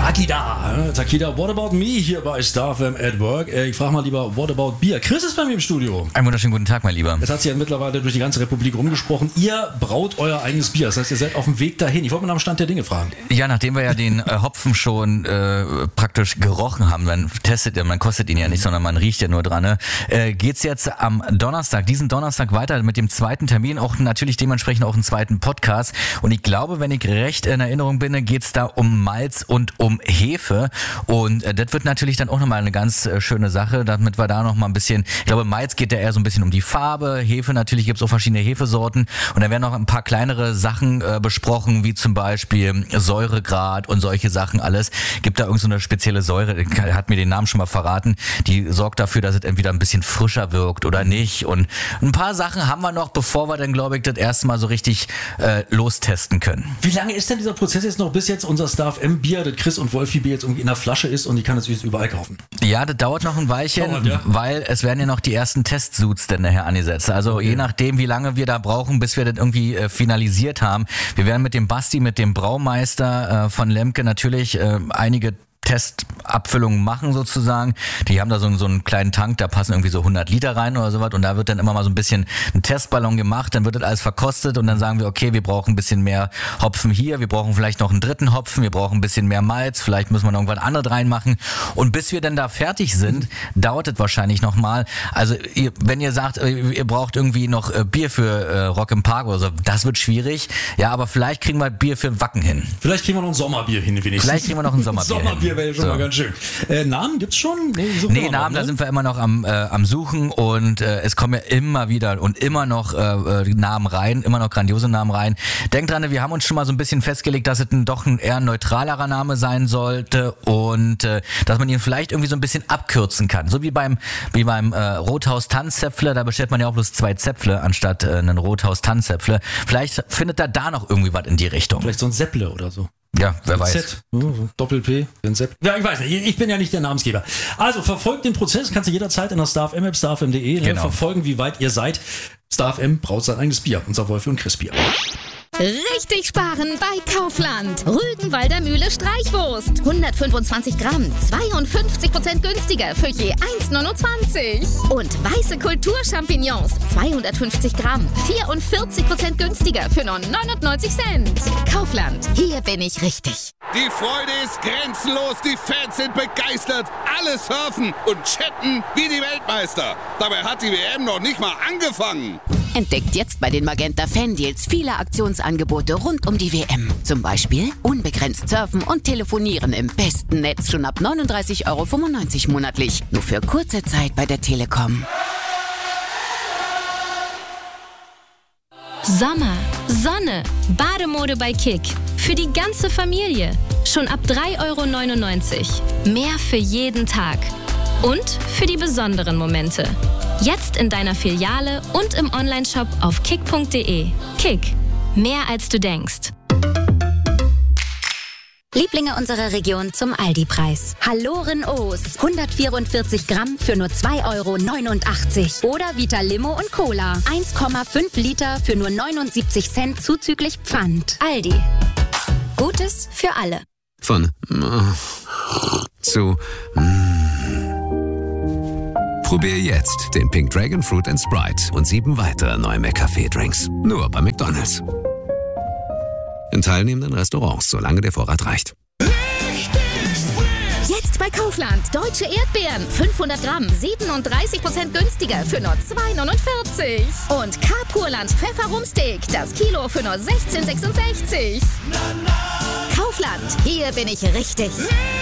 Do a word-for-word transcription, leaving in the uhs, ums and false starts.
Takida. Takida, what about me hier bei Star F M at Work? Ich frage mal lieber, what about Bier? Chris ist bei mir im Studio. Einen wunderschönen guten Tag, mein Lieber. Es hat sich ja mittlerweile durch die ganze Republik rumgesprochen. Ihr braut euer eigenes Bier. Das heißt, ihr seid auf dem Weg dahin. Ich wollte mal nach dem Stand der Dinge fragen. Ja, nachdem wir ja den äh, Hopfen schon äh, praktisch gerochen haben, man testet ja, man kostet ihn ja nicht, sondern man riecht ja nur dran, ne? äh, geht's jetzt am Donnerstag, diesen Donnerstag weiter mit dem zweiten Termin, auch natürlich dementsprechend auch einen zweiten Podcast. Und ich glaube, wenn ich recht in Erinnerung bin, geht's da um Malz und um Hefe. Und äh, das wird natürlich dann auch nochmal eine ganz äh, schöne Sache, damit wir da nochmal ein bisschen, ich glaube, Malz geht ja eher so ein bisschen um die Farbe, Hefe natürlich, gibt's auch verschiedene Hefesorten. Und dann werden noch ein paar kleinere Sachen äh, besprochen, wie zum Beispiel Säuregrad und solche Sachen alles. Gibt da irgend so eine spezielle Säure, er hat mir den Namen schon mal verraten, die sorgt dafür, dass es entweder ein bisschen frischer wirkt oder nicht. Und ein paar Sachen haben wir noch, bevor wir dann, glaube ich, das erste Mal so richtig äh, lostesten können. Wie lange ist denn dieser Prozess jetzt noch, bis jetzt unser Star F M Bier, das Chris und Wolfi Bier jetzt irgendwie in der Flasche ist und die kann es jetzt überall kaufen? Ja, das dauert noch ein Weilchen, dauert, ja. Weil es werden ja noch die ersten Testsuits denn nachher angesetzt. Also okay. Je nachdem, wie lange wir da brauchen, bis wir das irgendwie äh, finalisiert haben. Wir werden mit dem Basti, mit dem Braumeister äh, von Lemke natürlich äh, einige Testabfüllungen machen sozusagen. Die haben da so, so einen kleinen Tank, da passen irgendwie so hundert Liter rein oder sowas und da wird dann immer mal so ein bisschen ein Testballon gemacht, dann wird das alles verkostet und dann sagen wir, okay, wir brauchen ein bisschen mehr Hopfen hier, wir brauchen vielleicht noch einen dritten Hopfen, wir brauchen ein bisschen mehr Malz, vielleicht müssen wir noch irgendwas anderes reinmachen und bis wir dann da fertig sind, dauert es wahrscheinlich nochmal. Also ihr, wenn ihr sagt, ihr braucht irgendwie noch Bier für äh, Rock im Park oder so, das wird schwierig, ja, aber vielleicht kriegen wir Bier für Wacken hin. Vielleicht kriegen wir noch ein Sommerbier hin, wenigstens. Vielleicht kriegen wir noch ein Sommerbier, Sommerbier hin. Wäre ja schon so. mal ganz schön. Äh, Namen gibt's schon? Nee, nee Namen, noch, ne? Da sind wir immer noch am, äh, am Suchen und äh, es kommen ja immer wieder und immer noch äh, Namen rein, immer noch grandiose Namen rein. Denkt dran, wir haben uns schon mal so ein bisschen festgelegt, dass es ein, doch ein eher neutralerer Name sein sollte und äh, dass man ihn vielleicht irgendwie so ein bisschen abkürzen kann. So wie beim wie beim äh, Rothaus Tanzzäpfle, da bestellt man ja auch bloß zwei Zäpfle anstatt äh, einen Rothaus Tanzzäpfle. Vielleicht findet er da noch irgendwie was in die Richtung. Vielleicht so ein Säpple oder so. Ja, wer weiß. Z, Doppel-P, Sepp. Ja, ich weiß nicht, ich bin ja nicht der Namensgeber. Also verfolgt den Prozess, kannst du jederzeit in der Star F M App, star f m punkt de ne, genau. verfolgen, wie weit ihr seid. Star F M braut sein eigenes Bier, unser Wolfi und Chris Bier. Richtig sparen bei Kaufland. Rügenwalder Mühle Streichwurst. hundertfünfundzwanzig Gramm, zweiundfünfzig Prozent günstiger für je eins neunundzwanzig. Und weiße Kulturchampignons, zweihundertfünfzig Gramm, vierundvierzig Prozent günstiger für nur neunundneunzig Cent. Kaufland, hier bin ich richtig. Die Freude ist grenzenlos, die Fans sind begeistert. Alle surfen und chatten wie die Weltmeister. Dabei hat die W M noch nicht mal angefangen. Entdeckt jetzt bei den Magenta Fan-Deals viele Aktionsangebote rund um die W M. Zum Beispiel unbegrenzt surfen und telefonieren im besten Netz schon ab neununddreißig Euro fünfundneunzig monatlich. Nur für kurze Zeit bei der Telekom. Sommer, Sonne, Bademode bei Kick. Für die ganze Familie. Schon ab drei Euro neunundneunzig. Mehr für jeden Tag. Und für die besonderen Momente. Jetzt in deiner Filiale und im Onlineshop auf kick punkt de. Kick. Mehr als du denkst. Lieblinge unserer Region zum Aldi-Preis. Halloren O's. hundertvierundvierzig Gramm für nur zwei Euro neunundachtzig. Oder Vita Limo und Cola. eins Komma fünf Liter für nur neunundsiebzig Cent zuzüglich Pfand. Aldi. Gutes für alle. Von äh, zu äh. Probier jetzt den Pink Dragon Fruit and Sprite und sieben weitere neue McCafé-Drinks. Nur bei McDonald's. In teilnehmenden Restaurants, solange der Vorrat reicht. Jetzt bei Kaufland. Deutsche Erdbeeren. fünfhundert Gramm. siebenunddreißig Prozent günstiger für nur zwei neunundvierzig. Und K-Purland Pfefferumsteak. Das Kilo für nur sechzehn sechsundsechzig. Kaufland. Hier bin ich richtig.